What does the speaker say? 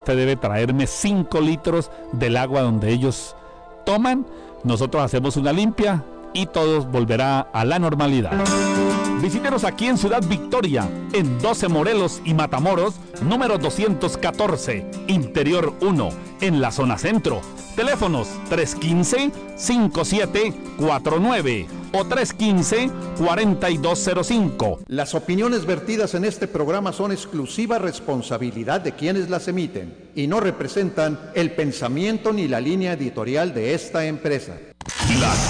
Usted debe traerme 5 litros del agua donde ellos toman. Nosotros hacemos una limpia y todo volverá a la normalidad. Visítenos aquí en Ciudad Victoria, en 12 Morelos y Matamoros, número 214, Interior 1, en la zona centro. Teléfonos 315-5749 o 315-4205. Las opiniones vertidas en este programa son exclusiva responsabilidad de quienes las emiten y no representan el pensamiento ni la línea editorial de esta empresa. La